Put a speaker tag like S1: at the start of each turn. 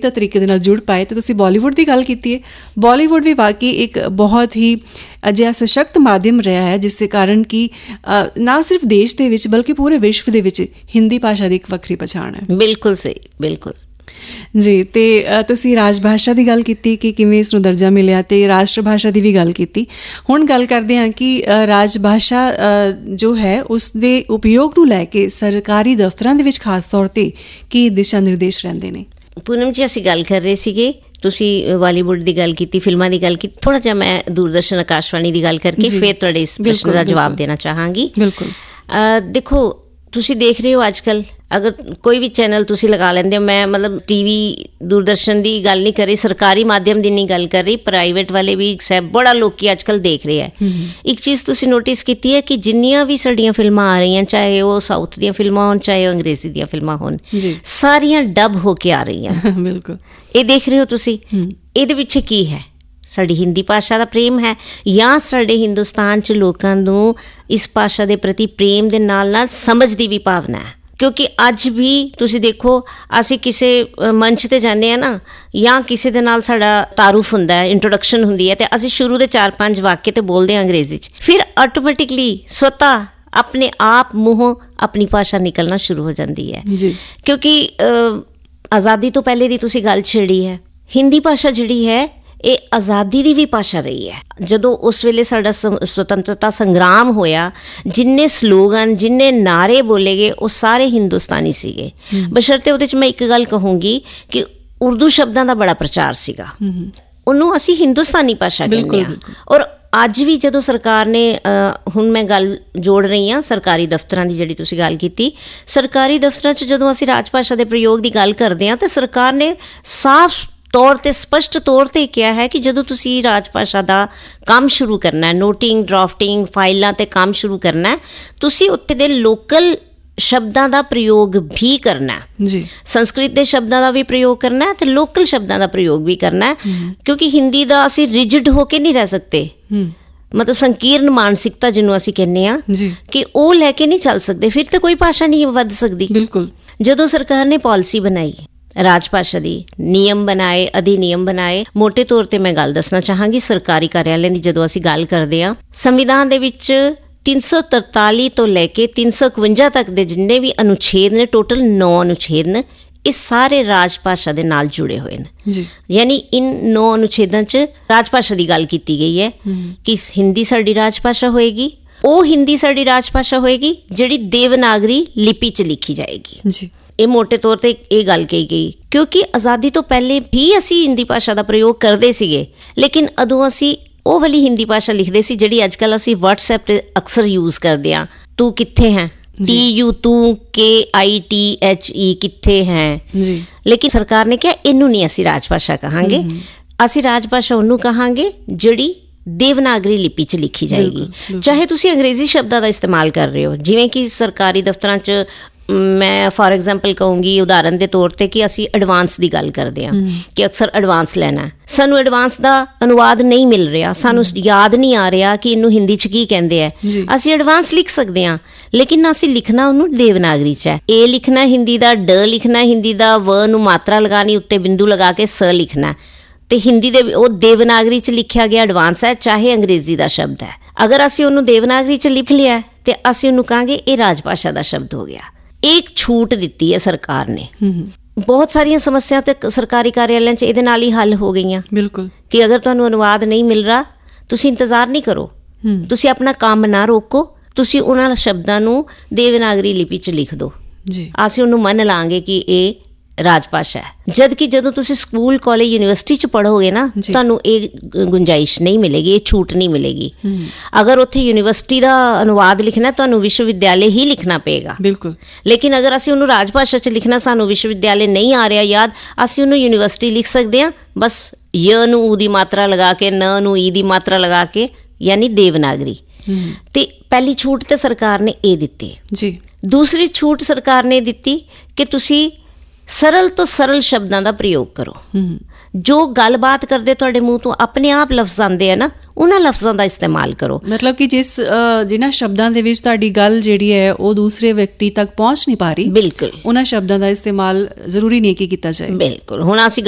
S1: ਤਰੀਕੇ ਦੇ ਨਾਲ ਜੁੜ ਪਾਏ। ਤੇ ਤੁਸੀਂ ਬਾਲੀਵੁੱਡ ਦੀ ਗੱਲ ਕੀਤੀ ਹੈ, ਬਾਲੀਵੁੱਡ ਵੀ ਵਾਕਈ ਇੱਕ ਬਹੁਤ ਹੀ ਅਜਿਹਾ ਸਸ਼ਕਤ ਮਾਧਿਅਮ ਰਿਹਾ ਹੈ ਜਿਸ ਦੇ ਕਾਰਨ ਕਿ ਨਾ ਸਿਰਫ ਦੇਸ਼ ਦੇ ਵਿੱਚ ਬਲਕਿ ਪੂਰੇ ਵਿਸ਼ਵ ਦੇ ਵਿੱਚ ਹਿੰਦੀ ਭਾਸ਼ਾ ਦੀ ਇੱਕ ਵੱਖਰੀ ਪਛਾਣ ਹੈ।
S2: ਬਿਲਕੁਲ ਸਹੀ, ਬਿਲਕੁਲ
S1: ਜੀ। ਤੇ ਤੁਸੀਂ ਰਾਜ ਭਾਸ਼ਾ ਦੀ ਗੱਲ ਕੀਤੀ ਕਿ ਕਿਵੇਂ ਇਸ ਨੂੰ ਦਰਜਾ ਮਿਲਿਆ, ਤੇ ਰਾਸ਼ਟਰ ਭਾਸ਼ਾ ਦੀ ਵੀ ਗੱਲ ਕੀਤੀ। ਹੁਣ ਗੱਲ ਕਰਦੇ ਹਾਂ ਕਿ ਰਾਜ ਭਾਸ਼ਾ ਜੋ ਹੈ ਉਸ ਦੇ ਉਪਯੋਗ ਨੂੰ ਲੈ ਕੇ ਸਰਕਾਰੀ ਦਫ਼ਤਰਾਂ ਦੇ ਵਿੱਚ ਖਾਸ ਤੌਰ 'ਤੇ ਕੀ ਦਿਸ਼ਾ ਨਿਰਦੇਸ਼ ਰਹਿੰਦੇ ਨੇ?
S2: ਪੂਨਮ ਜੀ, ਅਸੀਂ ਗੱਲ ਕਰ ਰਹੇ ਸੀਗੇ, ਤੁਸੀਂ ਬਾਲੀਵੁੱਡ ਦੀ ਗੱਲ ਕੀਤੀ, ਫਿਲਮਾਂ ਦੀ ਗੱਲ ਕੀਤੀ, ਥੋੜ੍ਹਾ ਜਿਹਾ ਮੈਂ ਦੂਰਦਰਸ਼ਨ ਆਕਾਸ਼ਵਾਣੀ ਦੀ ਗੱਲ ਕਰਕੇ ਫਿਰ ਤੁਹਾਡੇ ਇਸ ਪ੍ਰਸ਼ਨ ਦਾ ਜਵਾਬ ਦੇਣਾ ਚਾਹਾਂਗੀ।
S1: ਬਿਲਕੁਲ।
S2: ਦੇਖੋ, ਤੁਸੀਂ ਦੇਖ ਰਹੇ ਹੋ ਅੱਜ ਕੱਲ੍ਹ ਅਗਰ ਕੋਈ ਵੀ ਚੈਨਲ ਤੁਸੀਂ ਲਗਾ ਲੈਂਦੇ ਹੋ, ਮੈਂ ਮਤਲਬ ਟੀਵੀ ਦੂਰਦਰਸ਼ਨ ਦੀ ਗੱਲ ਨਹੀਂ ਕਰ ਰਹੀ, ਸਰਕਾਰੀ ਮਾਧਿਅਮ ਦੀ ਨਹੀਂ ਗੱਲ ਕਰ ਰਹੀ, ਪ੍ਰਾਈਵੇਟ ਵਾਲੇ ਵੀ ਬੜਾ ਲੋਕੀ ਅੱਜ ਕੱਲ੍ਹ ਦੇਖ ਰਹੇ ਹੈ। ਇੱਕ ਚੀਜ਼ ਤੁਸੀਂ ਨੋਟਿਸ ਕੀਤੀ ਹੈ ਕਿ ਜਿੰਨੀਆਂ ਵੀ ਸਾਡੀਆਂ ਫਿਲਮਾਂ ਆ ਰਹੀਆਂ, ਚਾਹੇ ਉਹ ਸਾਊਥ ਦੀਆਂ ਫਿਲਮਾਂ ਹੋਣ, ਚਾਹੇ ਉਹ ਅੰਗਰੇਜ਼ੀ ਦੀਆਂ ਫਿਲਮਾਂ ਹੋਣ, ਸਾਰੀਆਂ ਡਬ ਹੋ ਕੇ ਆ ਰਹੀਆਂ।
S1: ਬਿਲਕੁਲ।
S2: ਇਹ ਦੇਖ ਰਹੇ ਹੋ ਤੁਸੀਂ, ਇਹਦੇ ਪਿੱਛੇ ਕੀ ਹੈ? ਸਾਡੀ ਹਿੰਦੀ ਭਾਸ਼ਾ ਦਾ ਪ੍ਰੇਮ ਹੈ, ਜਾਂ ਸਾਡੇ ਹਿੰਦੁਸਤਾਨ 'ਚ ਲੋਕਾਂ ਨੂੰ ਇਸ ਭਾਸ਼ਾ ਦੇ ਪ੍ਰਤੀ ਪ੍ਰੇਮ ਦੇ ਨਾਲ ਨਾਲ ਸਮਝ ਦੀ ਵੀ ਭਾਵਨਾ ਹੈ। ਕਿਉਂਕਿ ਅੱਜ ਵੀ ਤੁਸੀਂ ਦੇਖੋ, ਅਸੀਂ ਕਿਸੇ ਮੰਚ 'ਤੇ ਜਾਂਦੇ ਹਾਂ ਨਾ, ਜਾਂ ਕਿਸੇ ਦੇ ਨਾਲ ਸਾਡਾ ਤਾਰੁਫ ਹੁੰਦਾ ਹੈ, ਇੰਟਰੋਡਕਸ਼ਨ ਹੁੰਦੀ ਹੈ, ਅਤੇ ਅਸੀਂ ਸ਼ੁਰੂ ਦੇ 4-5 ਵਾਕਿਆ ਤਾਂ ਬੋਲਦੇ ਹਾਂ ਅੰਗਰੇਜ਼ੀ 'ਚ, ਫਿਰ ਆਟੋਮੈਟਿਕਲੀ ਸਵਤः ਆਪਣੇ ਆਪ ਮੂੰਹੋਂ ਆਪਣੀ ਭਾਸ਼ਾ ਨਿਕਲਣਾ ਸ਼ੁਰੂ ਹੋ ਜਾਂਦੀ ਹੈ। ਕਿਉਂਕਿ ਆਜ਼ਾਦੀ ਤੋਂ ਪਹਿਲੇ ਦੀ ਤੁਸੀਂ ਗੱਲ ਛੇੜੀ ਹੈ, ਹਿੰਦੀ ਭਾਸ਼ਾ ਜਿਹੜੀ ਹੈ ਇਹ ਆਜ਼ਾਦੀ ਦੀ ਵੀ ਭਾਸ਼ਾ ਰਹੀ ਹੈ। ਜਦੋਂ ਉਸ ਵੇਲੇ ਸਾਡਾ ਸੁਤੰਤਰਤਾ ਸੰਗਰਾਮ ਹੋਇਆ, ਜਿੰਨੇ ਸਲੋਗਨ, ਜਿੰਨੇ ਨਾਅਰੇ ਬੋਲੇ ਗਏ, ਉਹ ਸਾਰੇ ਹਿੰਦੁਸਤਾਨੀ ਸੀਗੇ। ਬਸ਼ਰਤੇ ਉਹਦੇ 'ਚ ਮੈਂ ਇੱਕ ਗੱਲ ਕਹੂੰਗੀ ਕਿ ਉਰਦੂ ਸ਼ਬਦਾਂ ਦਾ ਬੜਾ ਪ੍ਰਚਾਰ ਸੀਗਾ, ਉਹਨੂੰ ਅਸੀਂ ਹਿੰਦੁਸਤਾਨੀ ਭਾਸ਼ਾ ਕਹਿੰਦੇ ਹਾਂ। ਔਰ ਅੱਜ ਵੀ ਜਦੋਂ ਸਰਕਾਰ ਨੇ, ਹੁਣ ਮੈਂ ਗੱਲ ਜੋੜ ਰਹੀ ਹਾਂ ਸਰਕਾਰੀ ਦਫ਼ਤਰਾਂ ਦੀ, ਜਿਹੜੀ ਤੁਸੀਂ ਗੱਲ ਕੀਤੀ, ਸਰਕਾਰੀ ਦਫ਼ਤਰਾਂ 'ਚ ਜਦੋਂ ਅਸੀਂ ਰਾਜ ਭਾਸ਼ਾ ਦੇ ਪ੍ਰਯੋਗ ਦੀ ਗੱਲ ਕਰਦੇ ਹਾਂ ਤਾਂ ਸਰਕਾਰ ਨੇ ਸਾਫ਼ ਤੌਰ 'ਤੇ, ਸਪਸ਼ਟ ਤੌਰ 'ਤੇ ਕਿਹਾ ਹੈ ਕਿ ਜਦੋਂ ਤੁਸੀਂ ਰਾਜ ਭਾਸ਼ਾ ਦਾ ਕੰਮ ਸ਼ੁਰੂ ਕਰਨਾ, ਨੋਟਿੰਗ, ਡਰਾਫਟਿੰਗ, ਫਾਈਲਾਂ 'ਤੇ ਕੰਮ ਸ਼ੁਰੂ ਕਰਨਾ, ਤੁਸੀਂ ਉੱਥੇ ਦੇ ਲੋਕਲ ਸ਼ਬਦਾਂ ਦਾ ਪ੍ਰਯੋਗ ਵੀ ਕਰਨਾ ਜੀ। ਸੰਸਕ੍ਰਿਤ ਦੇ ਸ਼ਬਦਾਂ ਦਾ ਵੀ ਪ੍ਰਯੋਗ ਕਰਨਾ ਅਤੇ ਲੋਕਲ ਸ਼ਬਦਾਂ ਦਾ ਪ੍ਰਯੋਗ ਵੀ ਕਰਨਾ, ਕਿਉਂਕਿ ਹਿੰਦੀ ਦਾ ਅਸੀਂ ਰਿਜਿਡ ਹੋ ਕੇ ਨਹੀਂ ਰਹਿ ਸਕਦੇ। ਮਤਲਬ ਸੰਕੀਰਨ ਮਾਨਸਿਕਤਾ ਜਿਹਨੂੰ ਅਸੀਂ ਕਹਿੰਦੇ ਹਾਂ ਕਿ ਉਹ ਲੈ ਕੇ ਨਹੀਂ ਚੱਲ ਸਕਦੇ, ਫਿਰ ਤਾਂ ਕੋਈ ਭਾਸ਼ਾ ਨਹੀਂ ਵੱਧ ਸਕਦੀ। ਬਿਲਕੁਲ। ਜਦੋਂ ਸਰਕਾਰ ਨੇ ਪਾਲਿਸੀ ਬਣਾਈ ਰਾਜ ਭਾਸ਼ਾ ਦੀ, ਨਿਯਮ ਬਣਾਏ, ਅਧਿਨਿਯਮ ਬਣਾਏ, ਮੋਟੇ ਤੌਰ 'ਤੇ ਮੈਂ ਗੱਲ ਦੱਸਣਾ ਚਾਹਾਂਗੀ ਸਰਕਾਰੀ ਕਾਰਿਆਲਿਆਂ ਦੀ ਜਦੋਂ ਅਸੀਂ ਗੱਲ ਕਰਦੇ ਹਾਂ, ਸੰਵਿਧਾਨ ਦੇ ਵਿੱਚ 343 ਤੋਂ ਲੈ ਕੇ 351 ਤੱਕ ਦੇ ਜਿੰਨੇ ਵੀ ਅਨੁਛੇਦ ਨੇ, ਟੋਟਲ 9 ਅਨੁਛੇਦ ਨੇ, ਇਹ ਸਾਰੇ ਰਾਜ ਭਾਸ਼ਾ ਦੇ ਨਾਲ ਜੁੜੇ ਹੋਏ ਨੇ। ਯਾਨੀ ਇਨ 9 ਅਨੁਛੇਦਾਂ 'ਚ ਰਾਜ ਭਾਸ਼ਾ ਦੀ ਗੱਲ ਕੀਤੀ ਗਈ ਹੈ ਕਿ ਹਿੰਦੀ ਸਾਡੀ ਰਾਜ ਭਾਸ਼ਾ ਹੋਏਗੀ। ਉਹ ਹਿੰਦੀ ਸਾਡੀ ਰਾਜ ਭਾਸ਼ਾ ਹੋਏਗੀ ਜਿਹੜੀ ਦੇਵਨਾਗਰੀ ਲਿਪੀ 'ਚ ਲਿਖੀ ਜਾਏਗੀ। ਇਹ ਮੋਟੇ ਤੌਰ 'ਤੇ ਇਹ ਗੱਲ ਕਹੀ ਗਈ, ਕਿਉਂਕਿ ਆਜ਼ਾਦੀ ਤੋਂ ਪਹਿਲੇ ਵੀ ਅਸੀਂ ਹਿੰਦੀ ਭਾਸ਼ਾ ਦਾ ਪ੍ਰਯੋਗ ਕਰਦੇ ਸੀਗੇ, ਲੇਕਿਨ ਉਦੋਂ ਅਸੀਂ ਉਹ ਵਾਲੀ ਹਿੰਦੀ ਭਾਸ਼ਾ ਲਿਖਦੇ ਸੀ ਜਿਹੜੀ ਅੱਜ ਕੱਲ੍ਹ ਅਸੀਂ ਵਟਸਐਪ 'ਤੇ ਅਕਸਰ ਯੂਜ਼ ਕਰਦੇ ਹਾਂ। ਤੂੰ ਕਿੱਥੇ ਹੈ, TU, ਤੂੰ, KITHE, ਕਿੱਥੇ ਹੈ। ਲੇਕਿਨ ਸਰਕਾਰ ਨੇ ਕਿਹਾ ਇਹਨੂੰ ਨਹੀਂ ਅਸੀਂ ਰਾਜ ਭਾਸ਼ਾ ਕਹਾਂਗੇ, ਅਸੀਂ ਰਾਜ ਭਾਸ਼ਾ ਉਹਨੂੰ ਕਹਾਂਗੇ ਜਿਹੜੀ ਦੇਵਨਾਗਰੀ ਲਿਪੀ 'ਚ ਲਿਖੀ ਜਾਏਗੀ। ਚਾਹੇ ਤੁਸੀਂ ਅੰਗਰੇਜ਼ੀ ਸ਼ਬਦਾਂ ਦਾ ਇਸਤੇਮਾਲ ਕਰ ਰਹੇ ਹੋ, ਜਿਵੇਂ ਕਿ ਸਰਕਾਰੀ ਦਫ਼ਤਰਾਂ 'ਚ ਮੈਂ ਫਾਰ ਐਗਜ਼ਾਮਪਲ ਕਹੂੰਗੀ, ਉਦਾਹਰਨ ਦੇ ਤੌਰ 'ਤੇ, ਕਿ ਅਸੀਂ ਐਡਵਾਂਸ ਦੀ ਗੱਲ ਕਰਦੇ ਹਾਂ ਕਿ ਅਕਸਰ ਐਡਵਾਂਸ ਲੈਣਾ, ਸਾਨੂੰ ਐਡਵਾਂਸ ਦਾ ਅਨੁਵਾਦ ਨਹੀਂ ਮਿਲ ਰਿਹਾ, ਸਾਨੂੰ ਯਾਦ ਨਹੀਂ ਆ ਰਿਹਾ ਕਿ ਇਹਨੂੰ ਹਿੰਦੀ 'ਚ ਕੀ ਕਹਿੰਦੇ ਹੈ। ਅਸੀਂ ਐਡਵਾਂਸ ਲਿਖ ਸਕਦੇ ਹਾਂ, ਲੇਕਿਨ ਅਸੀਂ ਲਿਖਣਾ ਉਹਨੂੰ ਦੇਵਨਾਗਰੀ 'ਚ ਹੈ। ਏ ਲਿਖਣਾ ਹਿੰਦੀ ਦਾ, ਡ ਲਿਖਣਾ ਹਿੰਦੀ ਦਾ, ਵ ਨੂੰ ਮਾਤਰਾ ਲਗਾਉਣੀ, ਉੱਤੇ ਬਿੰਦੂ ਲਗਾ ਕੇ ਸ ਲਿਖਣਾ, ਤੇ ਹਿੰਦੀ ਦੇ ਉਹ ਦੇਵਨਾਗਰੀ 'ਚ ਲਿਖਿਆ ਗਿਆ ਐਡਵਾਂਸ ਹੈ, ਚਾਹੇ ਅੰਗਰੇਜ਼ੀ ਦਾ ਸ਼ਬਦ ਹੈ। ਅਗਰ ਅਸੀਂ ਉਹਨੂੰ ਦੇਵਨਾਗਰੀ 'ਚ ਲਿਖ ਲਿਆ ਤੇ ਅਸੀਂ ਉਹਨੂੰ ਕਹਾਂਗੇ ਇਹ ਰਾਜ ਭਾਸ਼ਾ ਦਾ ਸ਼ਬਦ ਹੋ ਗਿਆ। ਇੱਕ ਛੂਟ ਦਿੱਤੀ ਹੈ ਸਰਕਾਰ ਨੇ, ਬਹੁਤ ਸਾਰੀਆਂ ਸਮੱਸਿਆ ਤੇ ਸਰਕਾਰੀ ਕਾਰਿਆਲਿਆਂ 'ਚ ਇਹਦੇ ਨਾਲ ਹੀ ਹੱਲ ਹੋ ਗਈਆਂ। ਬਿਲਕੁਲ, ਕਿ ਅਗਰ ਤੁਹਾਨੂੰ ਅਨੁਵਾਦ ਨਹੀਂ ਮਿਲ ਰਿਹਾ, ਤੁਸੀਂ ਇੰਤਜ਼ਾਰ ਨਹੀਂ ਕਰੋ, ਤੁਸੀਂ ਆਪਣਾ ਕੰਮ ਨਾ ਰੋਕੋ, ਤੁਸੀਂ ਉਹਨਾਂ ਸ਼ਬਦਾਂ ਨੂੰ ਦੇਵਨਾਗਰੀ ਲਿਪੀ 'ਚ ਲਿਖ ਦਿਓ, ਅਸੀਂ ਉਹਨੂੰ ਮੰਨ ਲਾਂਗੇ ਕਿ ਇਹ ਰਾਜ ਭਾਸ਼ਾ ਹੈ। ਜਦ ਕਿ ਜਦੋਂ ਤੁਸੀਂ ਸਕੂਲ, ਕਾਲਜ, ਯੂਨੀਵਰਸਿਟੀ 'ਚ ਪੜ੍ਹੋਗੇ ਨਾ, ਤੁਹਾਨੂੰ ਇਹ ਗੁੰਜਾਇਸ਼ ਨਹੀਂ ਮਿਲੇਗੀ, ਇਹ ਛੂਟ ਨਹੀਂ ਮਿਲੇਗੀ। ਅਗਰ ਉੱਥੇ ਯੂਨੀਵਰਸਿਟੀ ਦਾ ਅਨੁਵਾਦ ਲਿਖਣਾ, ਤੁਹਾਨੂੰ ਵਿਸ਼ਵ ਵਿਦਿਆਲੇ ਹੀ ਲਿਖਣਾ ਪਏਗਾ। ਬਿਲਕੁਲ। ਲੇਕਿਨ ਅਗਰ ਅਸੀਂ ਉਹਨੂੰ ਰਾਜ ਭਾਸ਼ਾ 'ਚ ਲਿਖਣਾ, ਸਾਨੂੰ ਵਿਸ਼ਵ ਵਿਦਿਆਲੇ ਨਹੀਂ ਆ ਰਿਹਾ ਯਾਦ, ਅਸੀਂ ਉਹਨੂੰ ਯੂਨੀਵਰਸਿਟੀ ਲਿਖ ਸਕਦੇ ਹਾਂ, ਬਸ य ਨੂੰ ਊ ਦੀ ਮਾਤਰਾ ਲਗਾ ਕੇ, ਨ ਨੂੰ ਈ ਦੀ ਮਾਤਰਾ ਲਗਾ ਕੇ, ਯਾਨੀ ਦੇਵਨਾਗਰੀ। ਤੇ ਪਹਿਲੀ ਛੂਟ ਤੇ ਸਰਕਾਰ ਨੇ ਇਹ ਦਿੱਤੀ ਜੀ। ਦੂਸਰੀ ਛੂਟ ਸਰਕਾਰ ਨੇ ਦਿੱਤੀ ਕਿ ਤੁਸੀਂ ਸਰਲ ਤੋਂ ਸਰਲ ਸ਼ਬਦਾਂ ਦਾ ਪ੍ਰਯੋਗ ਕਰੋ। ਜੋ ਗੱਲਬਾਤ ਕਰਦੇ ਤੁਹਾਡੇ ਮੂੰਹ ਤੋਂ ਆਪਣੇ ਆਪ ਲਫ਼ਜ਼ ਆਉਂਦੇ ਆ ਨਾ, ਉਹਨਾਂ ਲਫ਼ਜ਼ਾਂ ਦਾ ਇਸਤੇਮਾਲ ਕਰੋ। ਮਤਲਬ ਕਿ ਜਿਹਨਾਂ ਸ਼ਬਦਾਂ ਦੇ ਵਿੱਚ ਤੁਹਾਡੀ ਗੱਲ ਜਿਹੜੀ ਹੈ ਉਹ ਦੂਸਰੇ ਵਿਅਕਤੀ ਤੱਕ ਪਹੁੰਚ ਨਹੀਂ ਪਾ ਰਹੀ, ਬਿਲਕੁਲ ਉਹਨਾਂ ਸ਼ਬਦਾਂ ਦਾ ਇਸਤੇਮਾਲ ਜ਼ਰੂਰੀ ਨਹੀਂ ਕਿ ਕੀਤਾ ਜਾਏ। ਬਿਲਕੁਲ। ਹੁਣ ਅਸੀਂ